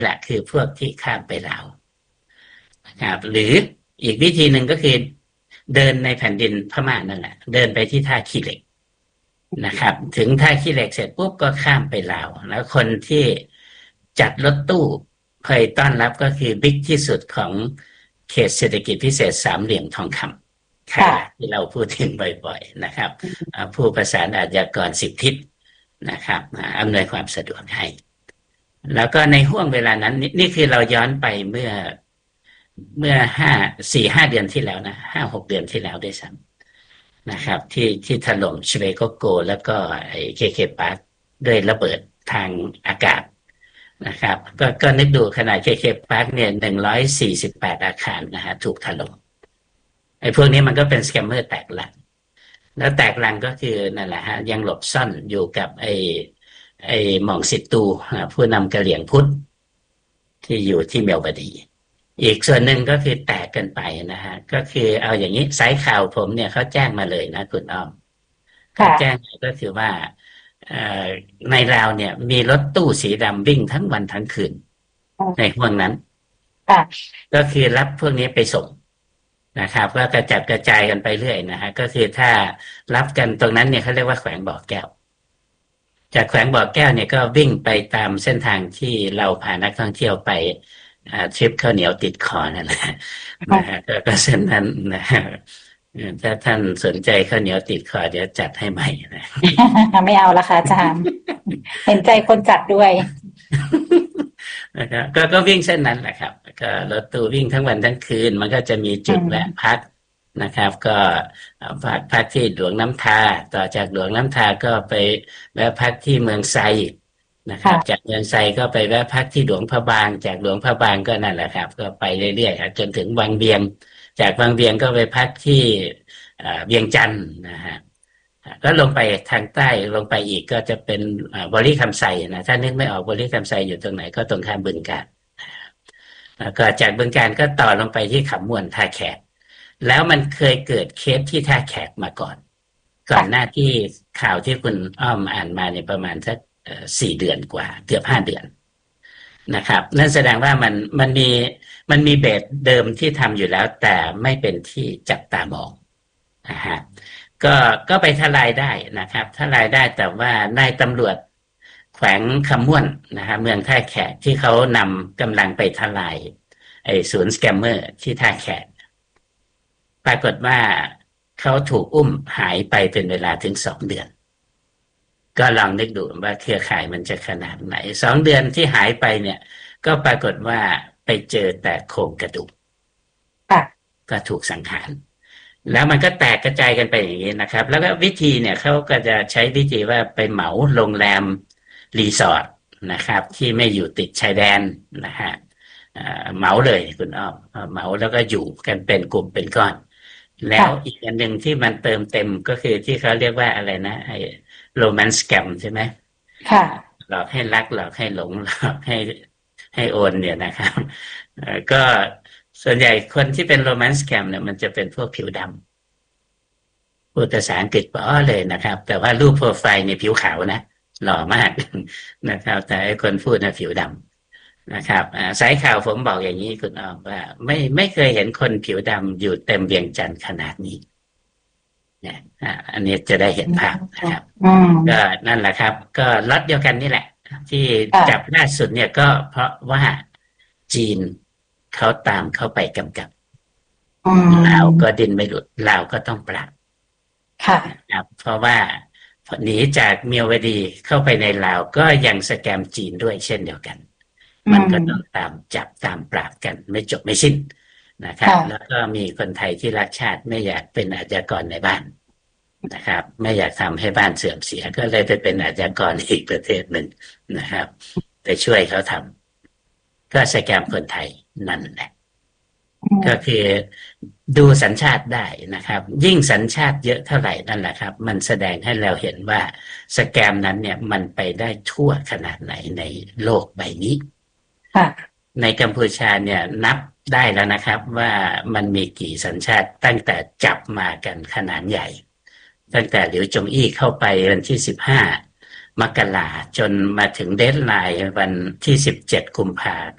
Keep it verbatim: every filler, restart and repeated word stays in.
แหละคือพวกที่ข้ามไปลาวนะครับหรืออีกวิธีหนึ่งก็คือเดินในแผ่นดินพม่านั่นแหละเดินไปที่ท่าขี้เหล็กนะครับถึงท่าขี้เหล็กเสร็จปุ๊บก็ข้ามไปลาวแล้วคนที่จัดรถตู้คอยต้อนรับก็คือบิ๊กที่สุดของเขตเศรษฐกิจพิเศษสามเหลี่ยมทองคำค่ะที่เราพูดถึงบ่อยๆนะครับผู้ประสานอาชญากรสิบทิศนะครับอำนวยความสะดวกให้แล้วก็ในห่วงเวลานั้นนี่คือเราย้อนไปเมื่อเมื่อห้าสี่ห้าเดือนที่แล้วนะห้าหกเดือนที่แล้วด้วยซ้ำนะครับที่ที่ถล่มชเวโกโกแล้วก็ไอ้เคเคปาร์คด้วยระเบิดทางอากาศนะครับก็ก็นึกดูขนาดเคเคปาร์คเนี่ยหนึ่งร้อยสี่สิบแปดอาคารนะฮะถูกถล่มไอ้พวกนี้มันก็เป็นสแกมเมอร์แตกลังแล้วแตกลังก็คือนั่นแหละฮะยังหลบซ่อนอยู่กับไอ้ไอ้หม่องสิตูผู้นำกะเหรี่ยงพุทธที่อยู่ที่เมียวบดีอีกส่วนหนึ่งก็คือแตกกันไปนะฮะก็คือเอาอย่างนี้สายข่าวผมเนี่ยเขาแจ้งมาเลยนะคุณอ้อมเขาแจ้งก็คือว่าในลาวเนี่ยมีรถตู้สีดำวิ่งทั้งวันทั้งคืนในห่วงนั้นก็คือรับพวกนี้ไปส่งนะครับก็กระจัดกระจายกันไปเรื่อยนะฮะก็คือถ้ารับกันตรงนั้นเนี่ยเขาเรียกว่าแขวงบ่อแก้วจากแขวงบ่อแก้วเนี่ยก็วิ่งไปตามเส้นทางที่เราพานักท่องเที่ยวไปทริปข้าวเหนียวติดคอนั่นแหละนะฮะก็เส้นนั้นนะฮะถ้าท่านสนใจข้าวเหนียวติดคอเดี๋ยวจัดให้ใหม่นะไม่เอาละค่ะอาจารย์เห็นใจคนจัดด้วยนะครับก็ก็วิ่งเส้นนั้นแหละครับก็รถตู้วิ่งทั้งวันทั้งคืนมันก็จะมีจุดแวะพักนะครับก็พักพักที่หลวงน้ำทาต่อจากหลวงน้ำทาก็ไปแวะพักที่เมืองไซนะครับจากเมืองไซก็ไปแวะพักที่หลวงพระบางจากหลวงพระบางก็นั่นแหละครับก็ไปเรื่อยๆจนถึงวังเวียงจากวังเวียงก็ไปพักที่เวียงจันทร์นะฮะก็ลงไปทางใต้ลงไปอีกก็จะเป็นบริคำไซนะถ้านึกไม่ออกบริคำไซอยู่ตรงไหนก็ตรงข้ามบึงกาฬแล้วก็จากบึงกาฬก็ต่อลงไปที่ขามวนท่าแขกแล้วมันเคยเกิดเคสที่ท่าแขกมาก่อนก่อนหน้าที่ข่าวที่คุณอ้อมอ่านมาเนี่ยประมาณสักสี่เดือนกว่าเกือบห้าเดือนนะครับนั่นแสดงว่ามันมันมีมันมีเบสเดิมที่ทำอยู่แล้วแต่ไม่เป็นที่จับตามองนะฮะก็ก็ไปทลายได้นะครับทลายได้แต่ว่านายตำรวจแขวงคำม่วนนะฮะเมืองท่าแขกที่เขานำกำลังไปทลายไอ้ศูนย์สแกมเมอร์ที่ท่าแขกปรากฏว่าเขาถูกอุ้มหายไปเป็นเวลาถึงสองเดือนก็ลองนึกดูว่าเครือข่ายมันจะขนาดไหนสองเดือนที่หายไปเนี่ยก็ปรากฏว่าไปเจอแต่โครงกระดูกก็ถูกสังหารแล้วมันก็แตกกระจายกันไปอย่างนี้นะครับแล้วก็วิธีเนี่ยเขาก็จะใช้วิธีว่าไปเหมาโรงแรมรีสอร์ทนะครับที่ไม่อยู่ติดชายแดนนะฮะเหมาเลยคุณอ้อมเหมาแล้วก็อยู่กันเป็นกลุ่มเป็นก้อนแล้วอีกอันหนึ่งที่มันเติมเต็มก็คือที่เขาเรียกว่าอะไรนะไอ้โรแมนต์สแกมใช่ไหมค่ะหลอกให้รักหลอกให้หลงหลอกให้ให้โอนเนี่ยนะครับก็ส่วนใหญ่คนที่เป็นโรแมนต์สแกมเนี่ยมันจะเป็นพวกผิวดำพูดภาษาอังกฤษป๋อเลยนะครับแต่ว่ารูปโปรไฟล์เนี่ยผิวขาวนะหล่อมากนะครับแต่ไอ้คนพูดนะผิวดำนะครับสายข่าวผมบอกอย่างนี้คุณอ้อมว่าไม่ไม่เคยเห็นคนผิวดำอยู่เต็มเวียงจันทร์ขนาดนี้เนี่ยอันนี้จะได้เห็นภาพนะครับก็นั่นแหละครับก็ล็อตเดียวกันนี่แหละที่จับล่าสุดเนี่ยก็เพราะว่าจีนเขาตามเข้าไปกำกับลาวก็ดินไม่หลุดลาวก็ต้องปราบค่ะครับเพราะว่าหนีจากเมียวดีเข้าไปในลาวก็ยังสแกมจีนด้วยเช่นเดียวกันมันก็ต้องตามจับตามปราบกันไม่จบไม่สิ้นนะครับแล้วก็มีคนไทยที่รักชาติไม่อยากเป็นอาชญากรในบ้านนะครับไม่อยากทำให้บ้านเสื่อมเสียก็เลยไปเป็นอาชญากรอีกประเทศหนึ่งนะครับไปช่วยเขาทำก็สแกมคนไทยนั่นแหละก็คือดูสัญชาติได้นะครับยิ่งสัญชาติเยอะเท่าไหร่นั่นแหละครับมันแสดงให้เราเห็นว่าสแกมนั้นเนี่ยมันไปได้ทั่วขนาดไหนในโลกใบนี้ในกัมพูชาเนี่ยนับได้แล้วนะครับว่ามันมีกี่สัญชาติตั้งแต่จับมากันขนาดใหญ่ตั้งแต่หลิวจงอี้เข้าไปวันที่สิบห้ามกราจนมาถึงเดดไลน์วันที่สิบเจ็ดกุมภา